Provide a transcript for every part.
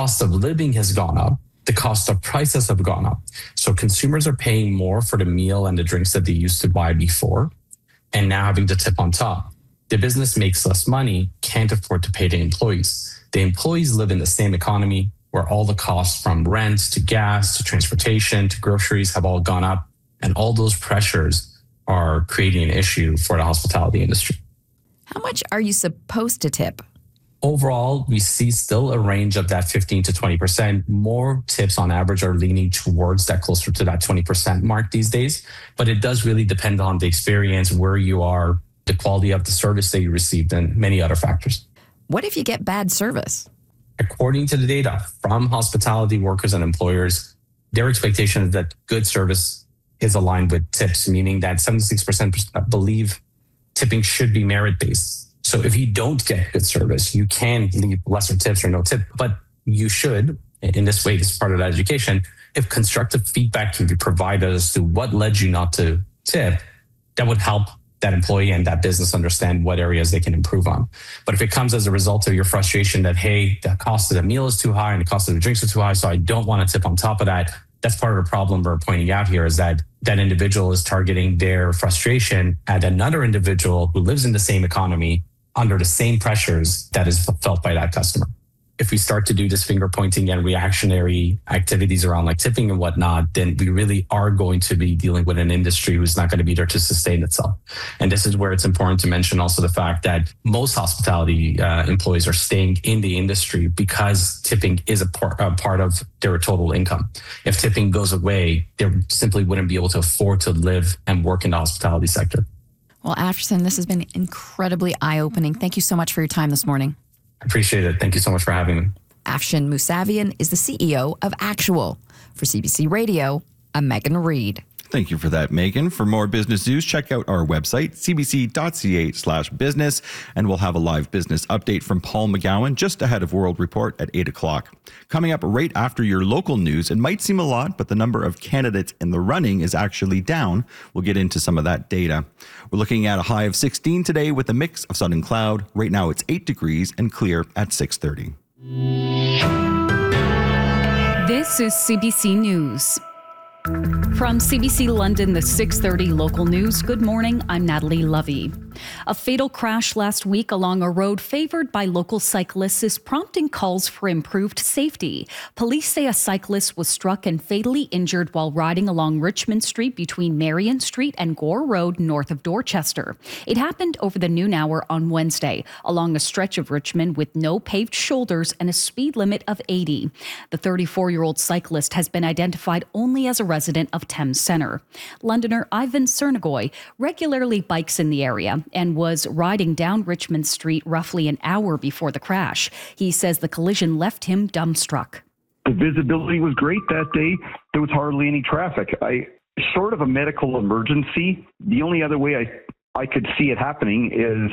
cost of living has gone up. The cost of prices have gone up. So consumers are paying more for the meal and the drinks that they used to buy before, and now having to tip on top. The business makes less money, can't afford to pay the employees. The employees live in the same economy where all the costs from rent to gas to transportation to groceries have all gone up. And all those pressures are creating an issue for the hospitality industry. How much are you supposed to tip? Overall, we see still a range of that 15 to 20%. More tips on average are leaning towards that, closer to that 20% mark these days. But it does really depend on the experience, where you are, the quality of the service that you received, and many other factors. What if you get bad service? According to the data from hospitality workers and employers, their expectation is that good service is aligned with tips, meaning that 76% believe tipping should be merit-based. So if you don't get good service, you can leave lesser tips or no tip, but you should, in this way, this is part of that education, if constructive feedback can be provided as to what led you not to tip, that would help that employee and that business understand what areas they can improve on. But if it comes as a result of your frustration that, hey, the cost of the meal is too high and the cost of the drinks are too high, so I don't want to tip on top of that, that's part of the problem we're pointing out here, is that that individual is targeting their frustration at another individual who lives in the same economy under the same pressures that is felt by that customer. If we start to do this finger pointing and reactionary activities around like tipping and whatnot, then we really are going to be dealing with an industry who's not going to be there to sustain itself. And this is where it's important to mention also the fact that most hospitality employees are staying in the industry because tipping is a part of their total income. If tipping goes away, they simply wouldn't be able to afford to live and work in the hospitality sector. Well, Afshin, this has been incredibly eye-opening. Thank you so much for your time this morning. I appreciate it. Thank you so much for having me. Afshin Mousavian is the CEO of Actual. For CBC Radio, I'm Megan Reed. Thank you for that, Megan. For more business news, check out our website, cbc.ca/business, and we'll have a live business update from Paul McGowan just ahead of World Report at 8 o'clock. Coming up right after your local news, it might seem a lot, but the number of candidates in the running is actually down. We'll get into some of that data. We're looking at a high of 16 today with a mix of sun and cloud. Right now it's 8 degrees and clear at 6:30. This is CBC News. From CBC London, the 6:30 local news. Good morning, I'm Natalie Lovey. A fatal crash last week along a road favored by local cyclists is prompting calls for improved safety. Police say a cyclist was struck and fatally injured while riding along Richmond Street between Marion Street and Gore Road north of Dorchester. It happened over the noon hour on Wednesday along a stretch of Richmond with no paved shoulders and a speed limit of 80. The 34-year-old cyclist has been identified only as a resident of Thames Centre. Londoner Ivan Cernagoy regularly bikes in the area and was riding down Richmond Street roughly an hour before the crash. He says the collision left him dumbstruck. The visibility was great that day. There was hardly any traffic. Short of a medical emergency, the only other way I could see it happening is,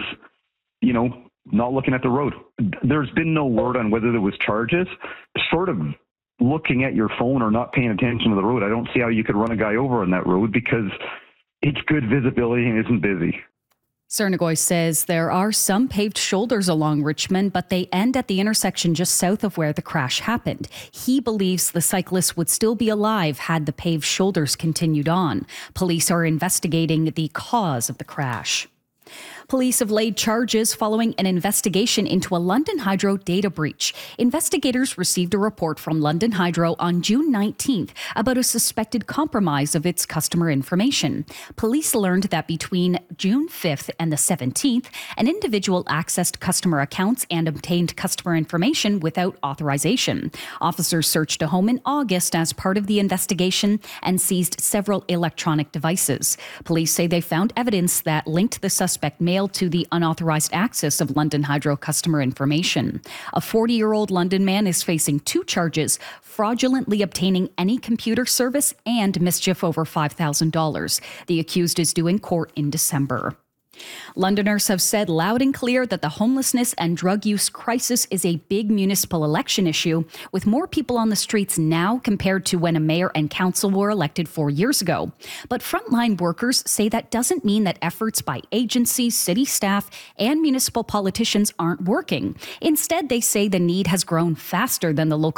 not looking at the road. There's been no word on whether there was charges. Short of looking at your phone or not paying attention to the road, I don't see how you could run a guy over on that road because it's good visibility and isn't busy. Cernagoy says there are some paved shoulders along Richmond, but they end at the intersection just south of where the crash happened. He believes the cyclist would still be alive had the paved shoulders continued on. Police are investigating the cause of the crash. Police have laid charges following an investigation into a London Hydro data breach. Investigators received a report from London Hydro on June 19th about a suspected compromise of its customer information. Police learned that between June 5th and the 17th, an individual accessed customer accounts and obtained customer information without authorization. Officers searched a home in August as part of the investigation and seized several electronic devices. Police say they found evidence that linked the suspect male to the unauthorized access of London Hydro customer information. A 40-year-old London man is facing 2 charges: fraudulently obtaining any computer service and mischief over $5,000. The accused is due in court in December. Londoners have said loud and clear that the homelessness and drug use crisis is a big municipal election issue, with more people on the streets now compared to when a mayor and council were elected 4 years ago. But frontline workers say that doesn't mean that efforts by agencies, city staff, and municipal politicians aren't working. Instead, they say the need has grown faster than the local